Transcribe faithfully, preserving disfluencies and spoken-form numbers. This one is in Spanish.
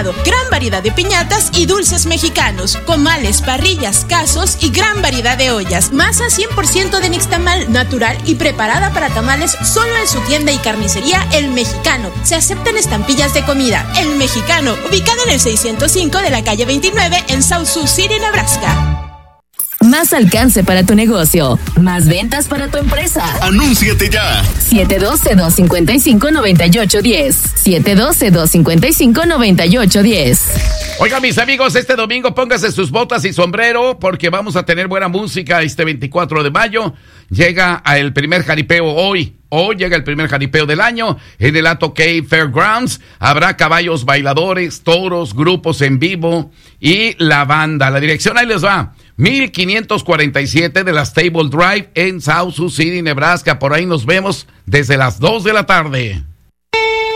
certificado, gran variedad de piñatas y dulces mexicanos, comales, parrillas, casos y gran variedad de ollas. Masa cien por ciento de nixtamal, natural y preparada para tamales solo en su tienda y carnicería El Mexicano. Se aceptan estampillas de comida. El Mexicano, ubicado en el seiscientos cinco de la calle veintinueve en South Sioux City, Nebraska. Más alcance para tu negocio, más ventas para tu empresa. ¡Anúnciate ya! siete uno dos, dos cinco cinco, nueve ocho uno cero. siete uno dos, dos cinco cinco, nueve ocho uno cero. Oiga, mis amigos, este domingo póngase sus botas y sombrero porque vamos a tener buena música este veinticuatro de mayo. Llega el primer jaripeo hoy. Hoy llega el primer jaripeo del año en el Ato Cave Fairgrounds. Habrá caballos bailadores, toros, grupos en vivo y la banda. La dirección ahí les va. mil quinientos cuarenta y siete de la Stable Drive en South Sioux City, Nebraska. Por ahí nos vemos desde las dos de la tarde.